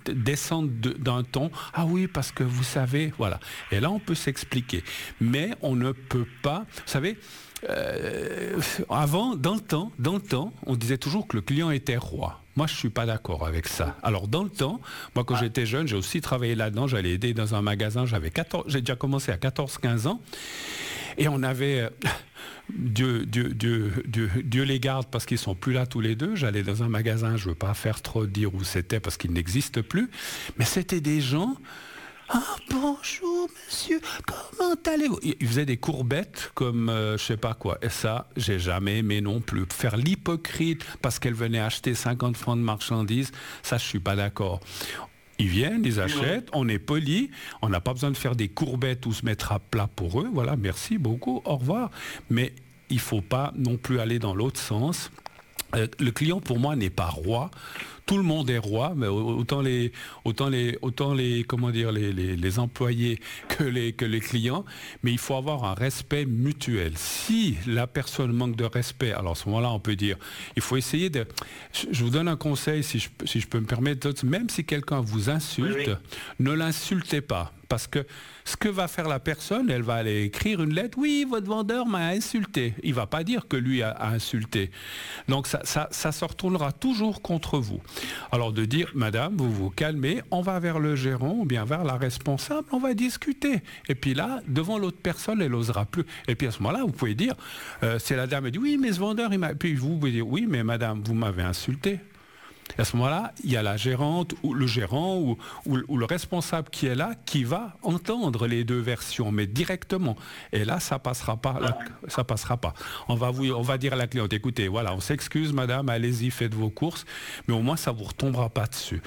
descendre d'un ton. Ah oui, parce que vous savez, voilà. Et là, on peut s'expliquer. Mais on ne peut pas, vous savez, avant, dans le temps, on disait toujours que le client était roi. Moi, je ne suis pas d'accord avec ça. Alors, dans le temps, moi, quand j'étais jeune, j'ai aussi travaillé là-dedans. J'allais aider dans un magasin. J'ai déjà commencé à 14-15 ans. Et on avait... Dieu les garde parce qu'ils ne sont plus là tous les deux. J'allais dans un magasin, je ne veux pas faire trop dire où c'était parce qu'il n'existe plus. Mais c'était des gens... Ah, bonjour monsieur, comment allez-vous? Il faisait des courbettes comme je sais pas quoi. Et ça, j'ai jamais aimé non plus. Faire l'hypocrite parce qu'elle venait acheter 50 francs de marchandises, ça je suis pas d'accord. Ils viennent, ils achètent, on est poli, on n'a pas besoin de faire des courbettes ou se mettre à plat pour eux. Voilà, merci beaucoup, au revoir. Mais il ne faut pas non plus aller dans l'autre sens. Le client, pour moi, n'est pas roi. Tout le monde est roi, mais autant les comment dire, les employés que les clients. Mais il faut avoir un respect mutuel. Si la personne manque de respect, alors à ce moment-là, on peut dire, il faut essayer de... Je vous donne un conseil, si je peux me permettre, même si quelqu'un vous insulte, ne l'insultez pas. Parce que ce que va faire la personne, elle va aller écrire une lettre. Oui, votre vendeur m'a insulté. Il ne va pas dire que lui a insulté. Donc ça se retournera toujours contre vous. Alors de dire, madame, vous vous calmez, on va vers le gérant ou bien vers la responsable, on va discuter. Et puis là, devant l'autre personne, elle n'osera plus. Et puis à ce moment-là, vous pouvez dire, c'est la dame qui dit, oui, mais ce vendeur, il m'a... Puis vous pouvez dire, oui, mais madame, vous m'avez insulté. Et à ce moment-là, il y a la gérante ou le gérant ou le responsable qui est là, qui va entendre les deux versions, mais directement. Et là, ça passera pas. Ça passera pas. On va dire à la cliente, écoutez, voilà, on s'excuse, madame, allez-y, faites vos courses, mais au moins ça vous retombera pas dessus.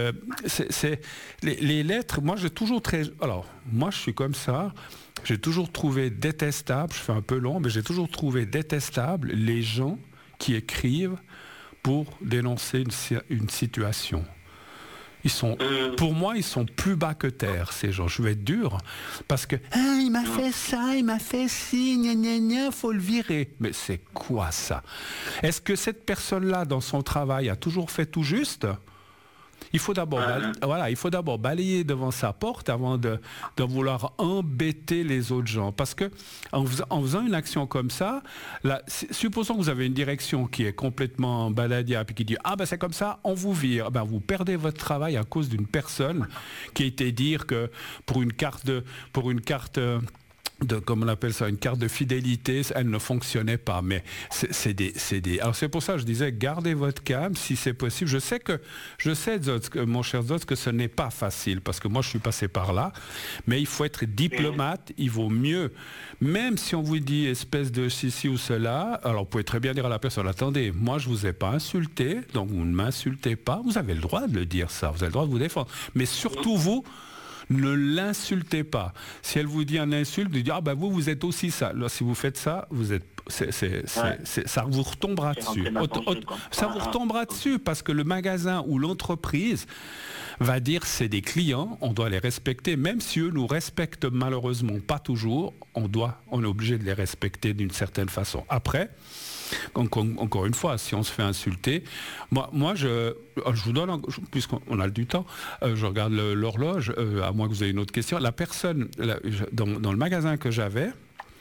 Les lettres. Moi, j'ai toujours Alors, moi, je suis comme ça. J'ai toujours trouvé détestable. Je fais un peu long, mais j'ai toujours trouvé détestable les gens qui écrivent pour dénoncer une situation. Pour moi, ils sont plus bas que terre, ces gens. Je vais être dur, parce que il m'a fait ça, il m'a fait ci, gna gna gna, faut le virer. Mais c'est quoi ça? Est-ce que cette personne-là, dans son travail, a toujours fait tout juste? Il faut d'abord balayer devant sa porte avant de vouloir embêter les autres gens. Parce que en faisant une action comme ça, supposons que vous avez une direction qui est complètement baladiable et qui dit « Ah ben c'est comme ça, on vous vire ». Ben, vous perdez votre travail à cause d'une personne qui a été dire que pour une carte comme on appelle ça, une carte de fidélité, elle ne fonctionnait pas. Mais c'est des... Alors c'est pour ça que je disais, gardez votre calme si c'est possible. Je sais, Zotz, mon cher Zotz, que ce n'est pas facile, parce que moi je suis passé par là, mais il faut être diplomate, il vaut mieux. Même si on vous dit espèce de ceci ou cela, alors vous pouvez très bien dire à la personne, attendez, moi je ne vous ai pas insulté, donc vous ne m'insultez pas, vous avez le droit de le dire ça, vous avez le droit de vous défendre. Mais surtout vous, ne l'insultez pas. Si elle vous dit un insulte, vous dites ah ben vous êtes aussi ça. Alors, si vous faites ça, vous êtes, ça vous retombera dessus. Ça vous retombera dessus parce que le magasin ou l'entreprise va dire c'est des clients, on doit les respecter, même si eux nous respectent malheureusement pas toujours, on est obligé de les respecter d'une certaine façon. Après, encore une fois, si on se fait insulter, moi je vous donne, puisqu'on a du temps, je regarde l'horloge, à moins que vous ayez une autre question. La personne, dans le magasin que j'avais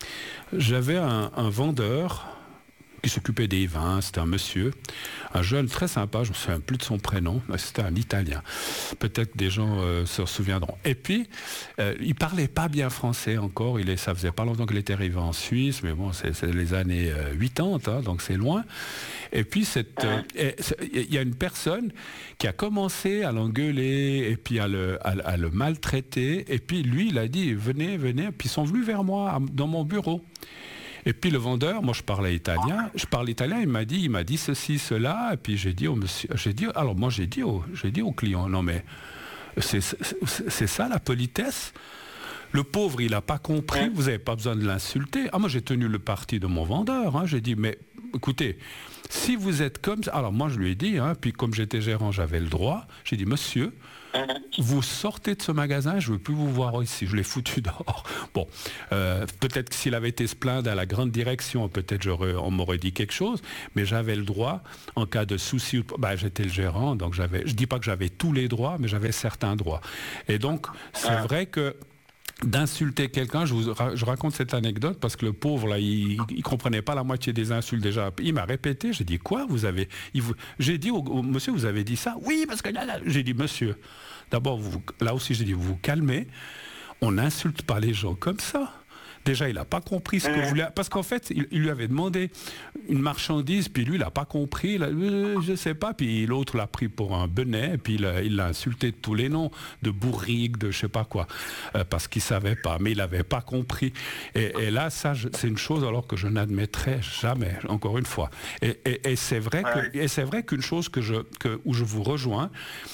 un vendeur qui s'occupait des vins, c'était un monsieur, un jeune très sympa, je ne me souviens plus de son prénom, mais c'était un Italien. Peut-être des gens se souviendront. Et puis, il ne parlait pas bien français encore, ça faisait pas longtemps qu'il était arrivé en Suisse, mais bon, c'est les années 80, hein, donc c'est loin. Et puis, il y a une personne qui a commencé à l'engueuler et puis à le maltraiter, et puis lui, il a dit, venez, puis ils sont venus vers moi, dans mon bureau. Et puis le vendeur, moi je parle italien, il m'a dit ceci, cela, et puis j'ai dit au monsieur, j'ai dit au client, non mais c'est ça la politesse. Le pauvre, il n'a pas compris, vous n'avez pas besoin de l'insulter. Ah, moi, j'ai tenu le parti de mon vendeur. Hein. J'ai dit, mais écoutez, si vous êtes comme ça... Alors, moi, je lui ai dit, hein, puis comme j'étais gérant, j'avais le droit. J'ai dit, monsieur, vous sortez de ce magasin, je ne veux plus vous voir ici. Je l'ai foutu dehors. Bon, peut-être que s'il avait été se plaindre à la grande direction, peut-être on m'aurait dit quelque chose, mais j'avais le droit, en cas de souci, j'étais le gérant, donc je ne dis pas que j'avais tous les droits, mais j'avais certains droits. Et donc, c'est vrai que d'insulter quelqu'un, je raconte cette anecdote parce que le pauvre là, il comprenait pas la moitié des insultes déjà. Il m'a répété, j'ai dit quoi, j'ai dit au monsieur, vous avez dit ça? Oui, parce que là, j'ai dit monsieur, d'abord là aussi j'ai dit vous vous calmez, on n'insulte pas les gens comme ça. Déjà, il n'a pas compris ce que vous voulez. Parce qu'en fait, il lui avait demandé une marchandise, puis lui, il n'a pas compris. Je ne sais pas. Puis l'autre l'a pris pour un benet, puis il l'a insulté de tous les noms, de bourrique, de je ne sais pas quoi, parce qu'il ne savait pas. Mais il n'avait pas compris. Et là, ça, c'est une chose alors que je n'admettrai jamais, encore une fois. Et c'est vrai qu'une chose où je vous rejoins,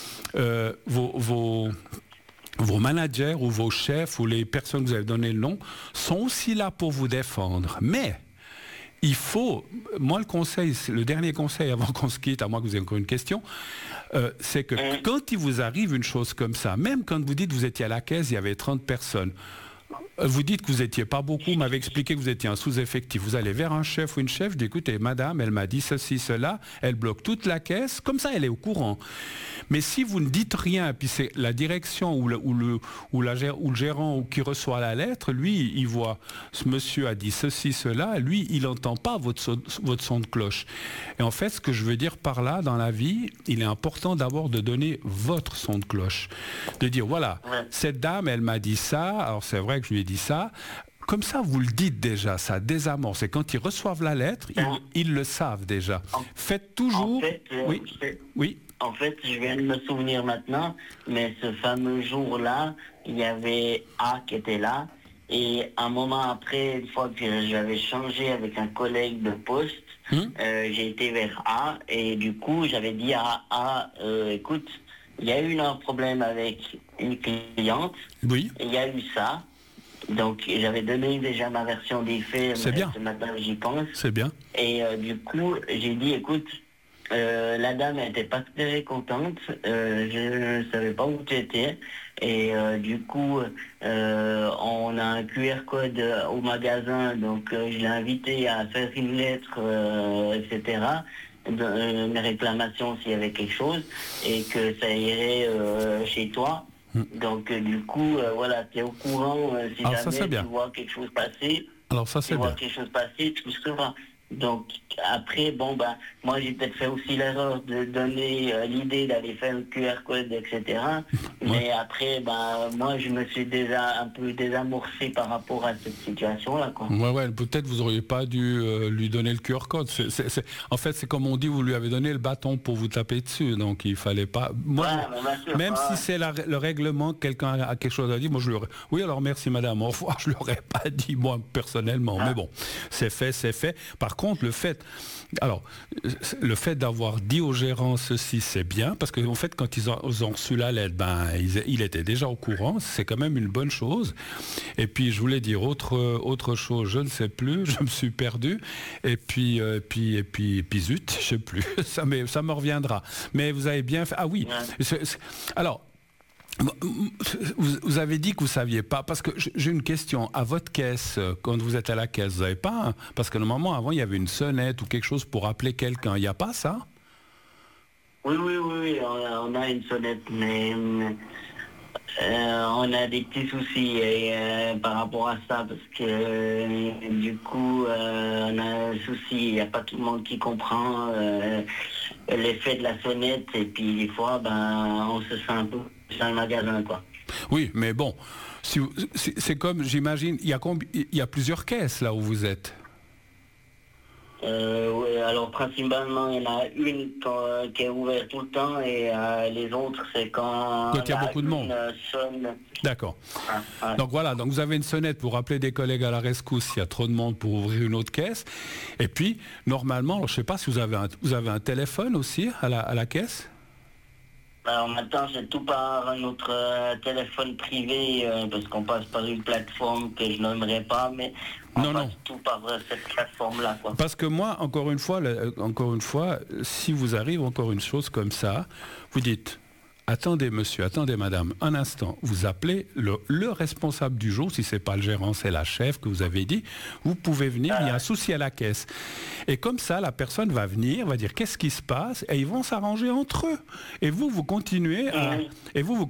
vos managers ou vos chefs ou les personnes que vous avez donné le nom sont aussi là pour vous défendre. Mais il faut, moi le dernier conseil avant qu'on se quitte, à moins que vous ayez encore une question, c'est que quand il vous arrive une chose comme ça, même quand vous dites que vous étiez à la caisse, il y avait 30 personnes, vous dites que vous n'étiez pas beaucoup, vous m'avez expliqué que vous étiez un sous-effectif. Vous allez vers un chef ou une chef, je dis écoutez, madame, elle m'a dit ceci, cela, elle bloque toute la caisse, comme ça elle est au courant. Mais si vous ne dites rien, puis c'est la direction ou le gérant qui reçoit la lettre, lui, il voit, ce monsieur a dit ceci, cela, lui, il n'entend pas votre son de cloche. Et en fait, ce que je veux dire par là, dans la vie, il est important d'abord de donner votre son de cloche. De dire, voilà, cette dame, elle m'a dit ça, alors c'est vrai que je lui ai dit ça. Comme ça, vous le dites déjà, ça désamorce. Et quand ils reçoivent la lettre, ils le savent déjà. Faites toujours... Oui. En fait, je viens de me souvenir maintenant, mais ce fameux jour-là, il y avait A qui était là. Et un moment après, une fois que j'avais changé avec un collègue de poste, j'ai été vers A. Et du coup, j'avais dit à A, écoute, il y a eu un problème avec une cliente. Oui. Il y a eu ça. Donc, j'avais donné déjà ma version des faits. C'est bien. Ce matin, j'y pense. C'est bien. Et du coup, j'ai dit, écoute, la dame n'était pas très contente. Je ne savais pas où tu étais. Et du coup, on a un QR code au magasin. Donc, je l'ai invité à faire une lettre, etc. Une réclamation s'il y avait quelque chose. Et que ça irait chez toi. Donc du coup, voilà, tu es au courant, si alors, jamais tu vois quelque chose passer, alors ça c'est bien. Quelque chose passer, tu seras. Donc après, moi j'ai peut-être fait aussi l'erreur de donner l'idée d'aller faire le QR code, etc. Mais après, moi je me suis déjà un peu désamorcé par rapport à cette situation-là, quoi. Ouais, peut-être vous auriez pas dû lui donner le QR code. En fait, c'est comme on dit, vous lui avez donné le bâton pour vous taper dessus, donc il fallait pas... Moi, même si c'est le règlement, quelqu'un a quelque chose à dire, moi je lui aurais... Oui, alors merci madame, au revoir, je lui aurais pas dit moi personnellement, mais bon, c'est fait, c'est fait. Par contre, le fait d'avoir dit au gérant ceci, c'est bien, parce qu'en fait, quand ils ont reçu la lettre, il était déjà au courant, c'est quand même une bonne chose. Et puis, je voulais dire autre chose, je ne sais plus, je me suis perdu, et puis zut, je sais plus, ça me reviendra. Mais vous avez bien fait, ah oui, alors, vous avez dit que vous ne saviez pas, parce que j'ai une question. À votre caisse, quand vous êtes à la caisse, vous n'avez pas, parce que normalement, avant, il y avait une sonnette ou quelque chose pour appeler quelqu'un. Il n'y a pas ça? Oui, on a une sonnette, mais on a des petits soucis par rapport à ça, parce que du coup, on a un souci, il n'y a pas tout le monde qui comprend l'effet de la sonnette, et puis des fois, on se sent un peu dans le magasin, quoi. Oui, mais bon, c'est comme, j'imagine, il y a plusieurs caisses là où vous êtes. Oui, alors principalement, il y en a une qui est ouverte tout le temps, et les autres, c'est quand il y a beaucoup de monde. Sonne. D'accord. Donc voilà, donc vous avez une sonnette pour appeler des collègues à la rescousse s'il y a trop de monde pour ouvrir une autre caisse. Et puis, normalement, alors, je ne sais pas si vous avez un téléphone aussi à la caisse. Alors maintenant, c'est tout par notre téléphone privé, parce qu'on passe par une plateforme que je nommerai pas, mais on passe tout par cette plateforme-là, quoi. Parce que moi, encore une fois, si vous arrive encore une chose comme ça, vous dites... Attendez monsieur, attendez madame, un instant, vous appelez le responsable du jour, si ce n'est pas le gérant, c'est la chef que vous avez dit, vous pouvez venir, il y a un souci à la caisse. Et comme ça, la personne va venir, va dire qu'est-ce qui se passe, et ils vont s'arranger entre eux. Et vous continuez à... Et vous